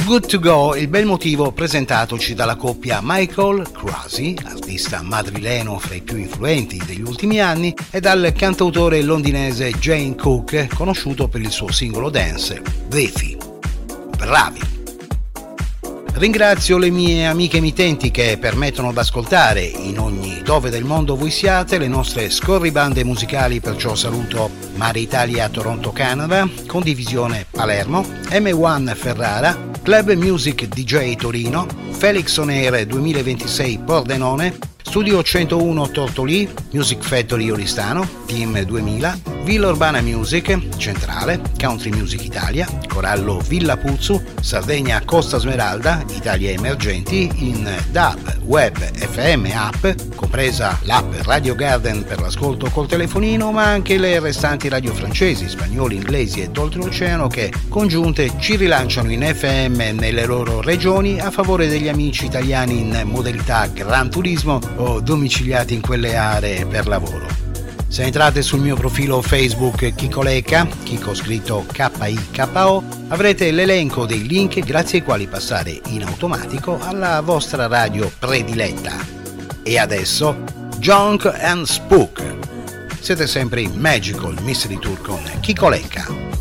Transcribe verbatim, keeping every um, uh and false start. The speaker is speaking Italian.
Good to Go, il bel motivo presentatoci dalla coppia Michael Krasny, artista madrileno fra i più influenti degli ultimi anni, e dal cantautore londinese Jane Cook, conosciuto per il suo singolo dance, Beefy. Bravi! Ringrazio le mie amiche emittenti che permettono d'ascoltare in ogni dove del mondo voi siate le nostre scorribande musicali, perciò saluto Mare Italia Toronto Canada, Condivisione Palermo, M uno Ferrara, Club Music D J Torino, Felix On Air duemilaventisei Pordenone, Studio centouno Tortolì, Music Factory Oristano, Team duemila, Villa Urbana Music, Centrale, Country Music Italia, Corallo Villa Puzzu, Sardegna Costa Smeralda, Italia Emergenti, in D A B, Web, F M, App, compresa l'app Radio Garden per l'ascolto col telefonino, ma anche le restanti radio francesi, spagnoli, inglesi e d'oltreoceano che, congiunte, ci rilanciano in F M nelle loro regioni a favore degli amici italiani in modalità Gran Turismo o domiciliati in quelle aree per lavoro. Se entrate sul mio profilo Facebook Chicoleca, Chico scritto K I K O, avrete l'elenco dei link grazie ai quali passare in automatico alla vostra radio prediletta. E adesso, Junk and Spook. Siete sempre in Magical Mystery Tour con Chicoleca.